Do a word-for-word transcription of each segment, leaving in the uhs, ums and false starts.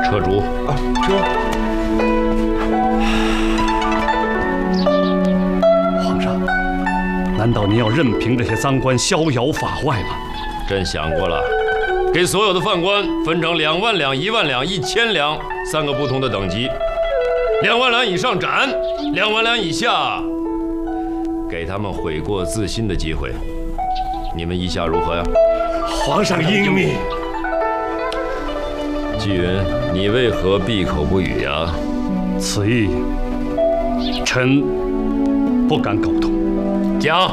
车主啊，车。 皇上，难道您要任凭这些赃官逍遥法外吗？ 朕想过了，给所有的犯官分成两万两、一万两、一千两三个不同的等级，两万两以上斩，两万两以下给他们悔过自新的机会。你们意下如何呀？ 皇上英明。 纪云，你为何闭口不语呀？ 此意，臣不敢苟同。 讲。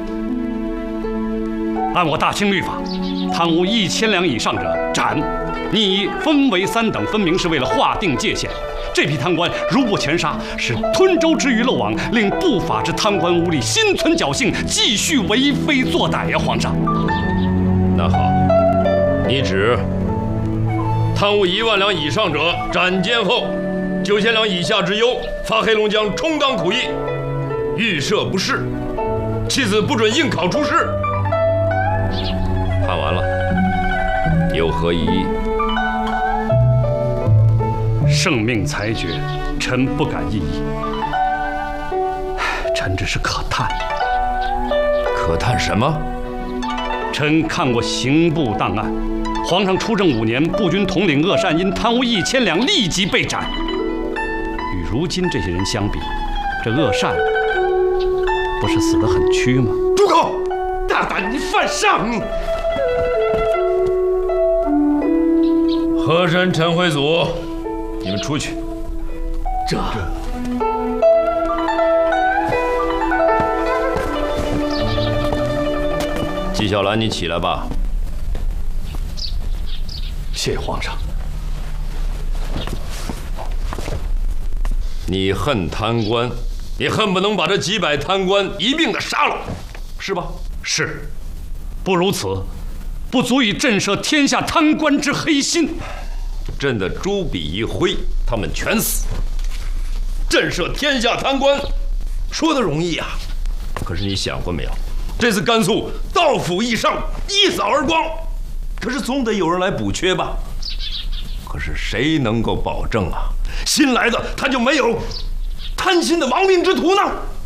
按我大清律法，贪污一千两以上者斩。你以分为三等，分明是为了划定界限。这批贪官如不全杀，使吞舟之鱼漏网，令不法之贪官污吏心存侥幸，继续为非作歹呀！皇上。 那好，你指贪污一万两以上者斩监后，九千两以下之优发黑龙江充当苦役，预设不试，妻子不准应考出仕。判完了，有何异议？ 圣命裁决，臣不敢异议。臣只是可叹。 可叹什么？ 臣看过刑部档案，皇上出政五年，步军统领鄂善因贪污一千两，立即被斩。与如今这些人相比，这鄂善不是死得很屈吗？ 住口！大胆，你犯上！ 和珅、陈慧祖，你们出去。 这。 纪晓岚，你起来吧。 谢皇上。 你恨贪官，你恨不能把这几百贪官一并的杀了，是吧？ 是。不如此，不足以震慑天下贪官之黑心。 朕的朱笔一挥，他们全死。震慑天下贪官，说的容易呀、啊，可是你想过没有？这次甘肃盗斧易上，一扫而光，可是总得有人来补缺吧？可是谁能够保证啊？新来的他就没有贪心的亡命之徒呢？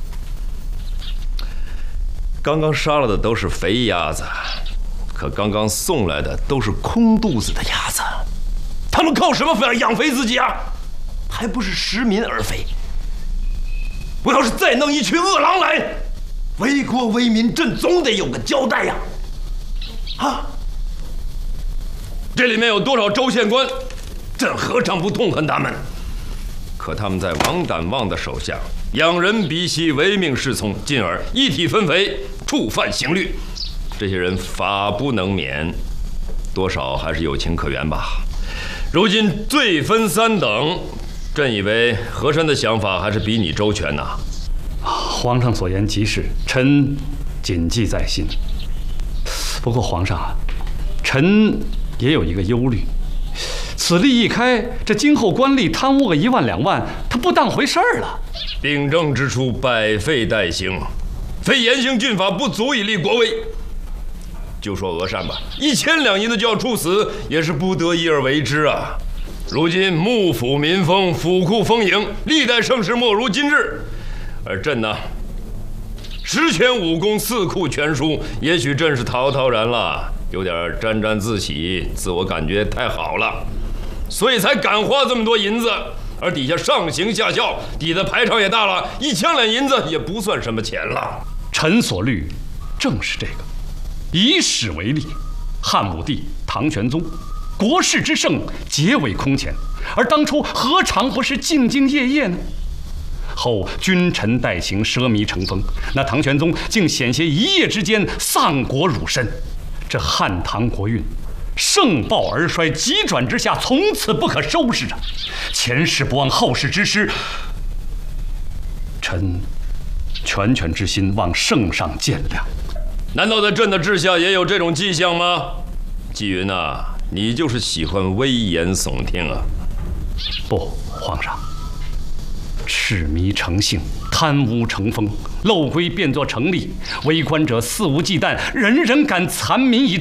刚刚杀了的都是肥鸭子，可刚刚送来的都是空肚子的鸭子。他们靠什么养肥自己啊？还不是食民而肥。我要是再弄一群饿狼来，为国为民，朕总得有个交代呀！啊！这里面有多少州县官，朕何尝不痛恨他们？可他们在王胆旺的手下，仰人鼻息，唯命是从，进而一体分肥，触犯刑律。这些人法不能免，多少还是有情可原吧。如今罪分三等，朕以为和珅的想法还是比你周全呐。 皇上所言极是，臣谨记在心。不过皇上，臣也有一个忧虑，此例一开，这今后官吏贪污个一万两万，他不当回事儿了。 秉正之初，百废待兴，非严刑峻法不足以立国威。就说额善吧，一千两银子就要处死，也是不得已而为之啊。如今幕府民丰，府库丰盈，历代盛世莫如今日。而朕呢，十全武功，四库全书，也许朕是陶陶然了，有点沾沾自喜，自我感觉太好了，所以才敢花这么多银子。而底下上行下效，底的排场也大了，一千两银子也不算什么钱了。 臣所虑正是这个。以史为例，汉武帝、唐玄宗，国势之盛，皆为空前，而当初何尝不是兢兢业业呢？后君臣代行，奢靡成风，那唐玄宗竟险些一夜之间丧国辱身。这汉唐国运盛暴而衰，急转直下，从此不可收拾啊！前事不忘后事之师，臣全权之心，望圣上见谅。 难道在朕的治下也有这种迹象吗？纪云啊，你就是喜欢危言耸听啊！ 不，皇上，痴迷成性，贪污成风，漏规变作成例，为官者肆无忌惮，人人敢残民以